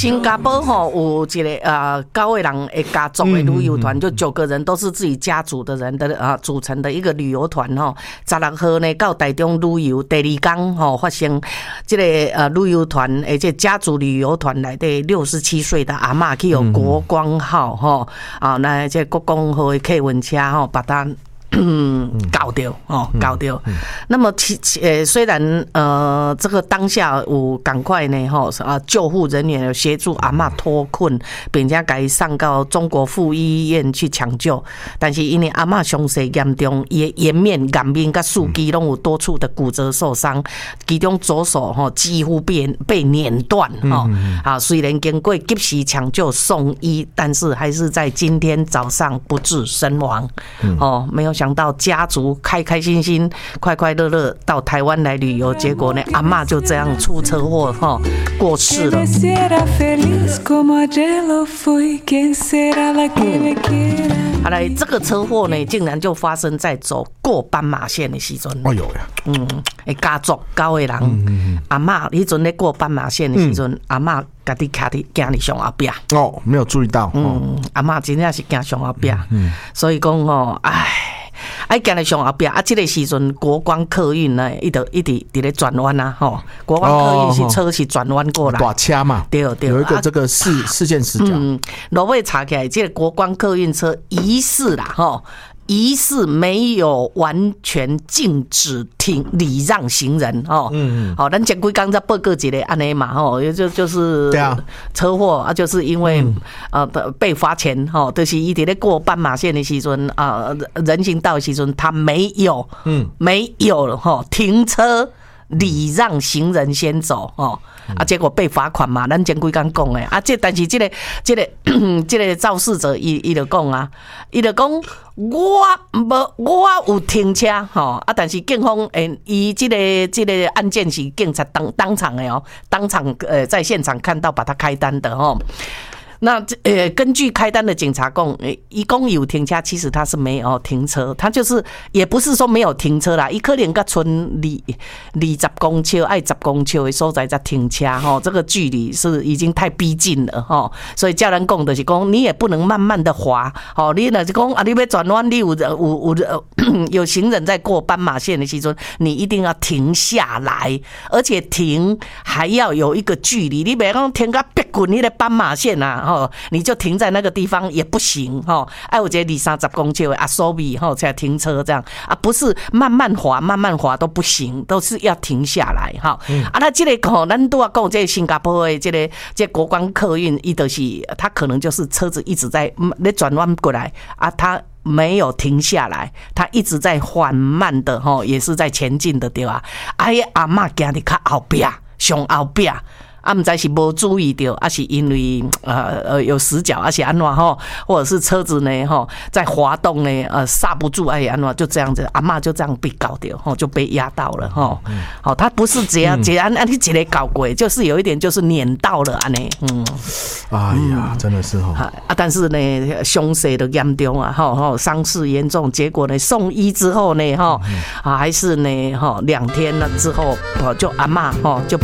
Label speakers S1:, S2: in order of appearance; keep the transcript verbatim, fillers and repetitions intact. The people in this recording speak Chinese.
S1: 新加坡吼有一个呃九个人的家族的旅游团，就九个人都是自己家族的人的啊组成的一个旅游团吼。十六号呢到台中旅游，第二天吼发生这个呃旅游团，而且家族旅游团来的六十七岁的阿嬷去有国光号吼啊，那这国光号的客运车吼把他。嗯，搞掉哦，搞掉。嗯嗯、那么其呃，虽然呃，这个当下有赶快呢，吼啊，救护人员有协助阿嬷脱困，并且给送到中国附医院去抢救，但是因为阿嬷伤势严重，伊颜面、颜面甲四肢拢有多处的骨折受伤，其中左手吼几乎被被碾断哈。啊，虽然经过及时抢救送医，但是还是在今天早上不治身亡。哦，没有想。想到家族开开心心、快快乐乐到台湾来旅游，结果呢，阿嬷就这样出车祸哈过世了。后来这个车祸呢，竟然就发生在走过斑马线的时阵。
S2: 哦有呀，
S1: 嗯，家族九个人，嗯、阿嬷迄阵咧过斑马线的时阵，嗯、阿嬷家己徛伫行李上后边。
S2: 哦，没有注意到。
S1: 嗯，阿嬷真正是行上后边，嗯，所以讲哦，唉。哎，行在上后边啊！这个时阵国光客运呢，一直一直伫咧转弯啊，吼！国光客运是车是转弯过来，
S2: 大车嘛，
S1: 对对，
S2: 有一个这个视视线死角。
S1: 嗯，落尾查起来，这个国光客运车疑似啦，吼。疑似没有完全禁止停礼让行人哦，嗯，好，咱前几天才报告一个安尼嘛，吼，就就是车祸啊，就是因为呃被罚钱吼，就是伊伫咧过斑马线的时阵啊，人行道的时阵他没有，嗯，没有吼停车。礼让行人先走哦，啊，结果被罚款嘛。咱前几天讲的啊，这但是这个这个这个肇事者伊伊就讲啊，伊就讲我无我有停车吼啊，但是警方诶，伊这个这个案件是警察当当场的哦，当场呃在现场看到把他开单的哦。那呃，根据开单的警察讲，一共有停车，其实他是没有停车，他就是也不是说没有停车啦，伊可能甲村二二十公尺，爱十公尺的所在才停车哈，这个距离是已经太逼近了哈，所以叫人讲的是讲，你也不能慢慢的滑，哦，你那是讲啊，你要转弯，你有有有有行人在过斑马线的时阵，你一定要停下来，而且停还要有一个距离，你别讲停个别滚你的斑马线啊。哦，你就停在那个地方也不行哈。哎，我觉得二三十公尺的阿苏比哈才停车这样啊，不是慢慢滑慢慢滑都不行，都是要停下来哈。嗯、啊，那这个吼，咱都要讲这个新加坡的这个这个国光客运，伊就是他可能就是车子一直在咧转弯过来啊，他没有停下来，他一直在缓慢的哈，也是在前进的对吧？哎，阿嬷行伫较后边，上后边。啊，唔知是无注意到，啊是因为呃呃有死角，而且安怎吼，或者是车子呢吼在滑动呢，呃刹不住，哎安怎就这样子，阿嬷就这样被搞掉，吼就被压到了吼。好，他不是这样，这样按你一个搞过，就是有一点就是碾到了安尼，嗯。
S2: 哎呀，真的是吼。
S1: 啊，但是呢，凶势都严重啊，吼吼伤势严重，结果呢送医之后呢，吼啊还是呢，吼两天了之后，哦就阿嬷吼就